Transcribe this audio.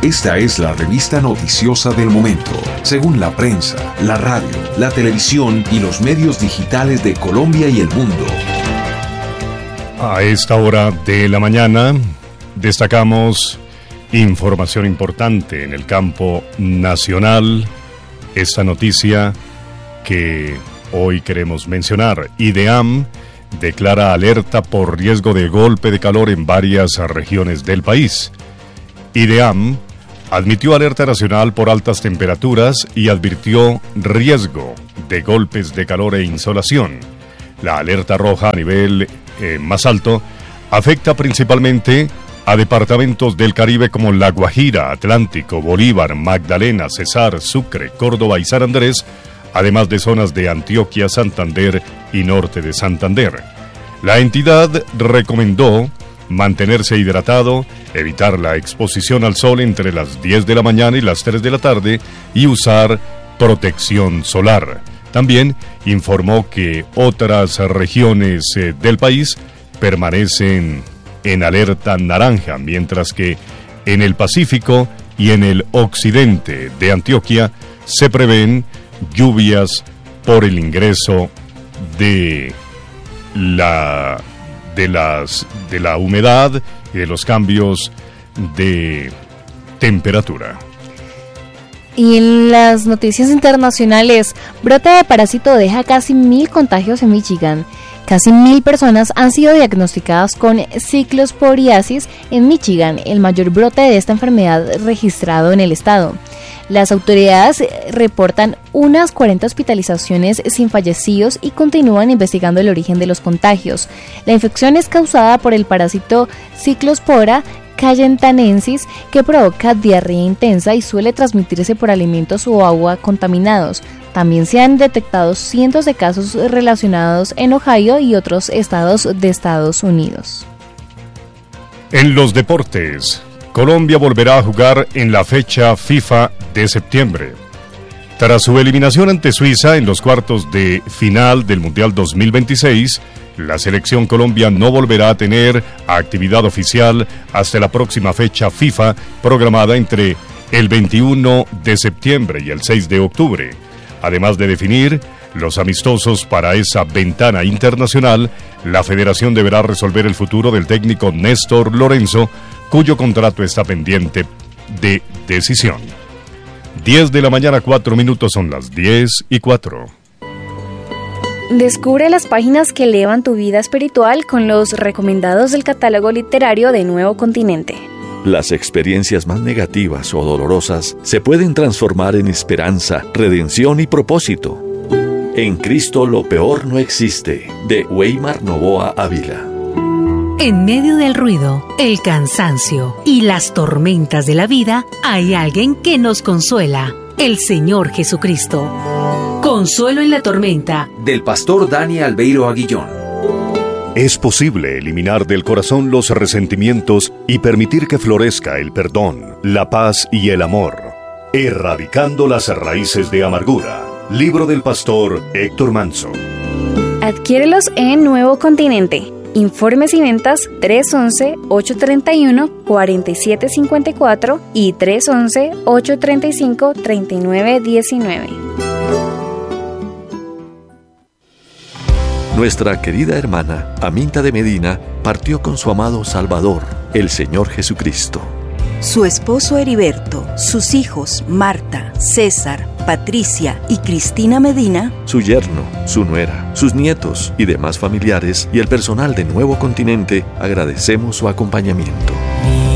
Esta es la revista noticiosa del momento, según la prensa, la radio, la televisión y los medios digitales de Colombia y el mundo. A esta hora de la mañana destacamos información importante en el campo nacional. Esta noticia que hoy queremos mencionar: IDEAM declara alerta por riesgo de golpe de calor en varias regiones del país. IDEAM admitió alerta nacional por altas temperaturas y advirtió riesgo de golpes de calor e insolación. La alerta roja a nivel más alto afecta principalmente a departamentos del Caribe como La Guajira, Atlántico, Bolívar, Magdalena, Cesar, Sucre, Córdoba y San Andrés, además de zonas de Antioquia, Santander y norte de Santander. La entidad recomendó mantenerse hidratado, evitar la exposición al sol entre las 10 de la mañana y las 3 de la tarde y usar protección solar. También informó que otras regiones del país permanecen en alerta naranja, mientras que en el Pacífico y en el occidente de Antioquia se prevén lluvias por el ingreso de la humedad y de los cambios de temperatura. Y en las noticias internacionales, brote de parásito deja casi 1,000 contagios en Michigan. Casi 1,000 personas han sido diagnosticadas con ciclosporiasis en Michigan, el mayor brote de esta enfermedad registrado en el estado. Las autoridades reportan unas 40 hospitalizaciones sin fallecidos y continúan investigando el origen de los contagios. La infección es causada por el parásito Cyclospora cayentanensis, que provoca diarrea intensa y suele transmitirse por alimentos o agua contaminados. También se han detectado cientos de casos relacionados en Ohio y otros estados de Estados Unidos. En los deportes, Colombia volverá a jugar en la fecha FIFA de septiembre. Tras su eliminación ante Suiza en los cuartos de final del Mundial 2026, la selección Colombia no volverá a tener actividad oficial hasta la próxima fecha FIFA, programada entre el 21 de septiembre y el 6 de octubre. Además de definir los amistosos para esa ventana internacional, la federación deberá resolver el futuro del técnico Néstor Lorenzo, cuyo contrato está pendiente de decisión. 10 de la mañana, 4 minutos, son las 10:04. Descubre las páginas que elevan tu vida espiritual con los recomendados del catálogo literario de Nuevo Continente. Las experiencias más negativas o dolorosas se pueden transformar en esperanza, redención y propósito. En Cristo lo peor no existe, de Weimar Novoa Ávila. En medio del ruido, el cansancio y las tormentas de la vida, hay alguien que nos consuela, el Señor Jesucristo. Consuelo en la tormenta, del pastor Dani Albeiro Aguillón. Es posible eliminar del corazón los resentimientos y permitir que florezca el perdón, la paz y el amor, erradicando las raíces de amargura. Libro del pastor Héctor Manso. Adquiérelos en Nuevo Continente. Informes y ventas 311-831-4754 y 311-835-3919. Nuestra querida hermana, Aminta de Medina, partió con su amado Salvador, el Señor Jesucristo. Su esposo Heriberto, sus hijos Marta, César, Patricia y Cristina Medina, su yerno, su nuera, sus nietos y demás familiares y el personal de Nuevo Continente agradecemos su acompañamiento.